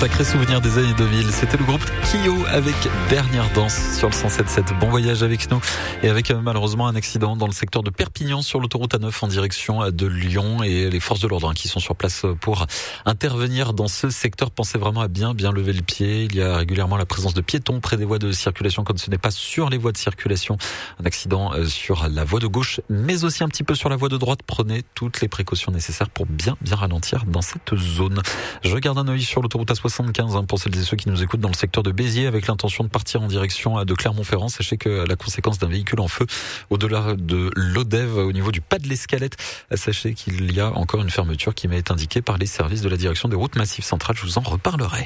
Sacré souvenir des années 2000. C'était le groupe Kyo avec Dernière Danse sur le 107.7. Bon voyage avec nous et avec malheureusement un accident dans le secteur de Perpignan sur l'autoroute A9 en direction de Lyon et les forces de l'ordre qui sont sur place pour intervenir dans ce secteur. Pensez vraiment à bien lever le pied. Il y a régulièrement la présence de piétons près des voies de circulation comme ce n'est pas sur les voies de circulation. Un accident sur la voie de gauche mais aussi un petit peu sur la voie de droite. Prenez toutes les précautions nécessaires pour bien ralentir dans cette zone. Je garde un œil sur l'autoroute A75 pour celles et ceux qui nous écoutent dans le secteur de Béziers avec l'intention de partir en direction de Clermont-Ferrand. Sachez que la conséquence d'un véhicule en feu au-delà de l'Odève au niveau du pas de l'Escalette, sachez qu'il y a encore une fermeture qui m'est indiquée par les services de la direction des routes Massif Central. Je vous en reparlerai.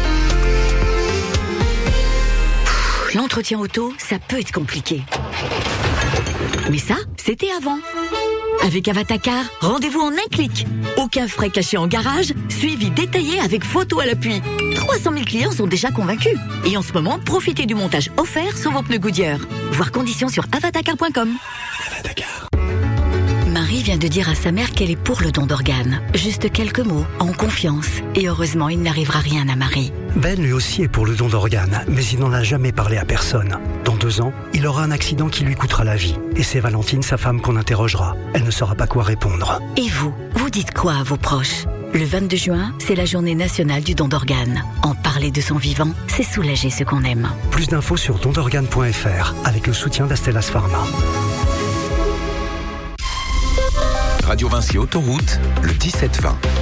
L'entretien auto, ça peut être compliqué. Mais ça, c'était avant. Avec Avatacar, rendez-vous en un clic. Aucun frais cachés en garage, suivi détaillé avec photo à l'appui. 300 000 clients sont déjà convaincus. Et en ce moment, profitez du montage offert sur vos pneus Goodyear. Voir conditions sur avatacar.com. Avatacar. Marie vient de dire à sa mère qu'elle est pour le don d'organes. Juste quelques mots, en confiance. Et heureusement, il n'arrivera rien à Marie. Ben lui aussi est pour le don d'organes, mais il n'en a jamais parlé à personne. Dans 2 ans, il aura un accident qui lui coûtera la vie. Et c'est Valentine, sa femme, qu'on interrogera. Elle ne saura pas quoi répondre. Et vous dites quoi à vos proches ? Le 22 juin, c'est la journée nationale du don d'organes. En parler de son vivant, c'est soulager ceux qu'on aime. Plus d'infos sur dondorganes.fr avec le soutien d'Astellas Pharma. Radio Vinci Autoroute, le 17-20.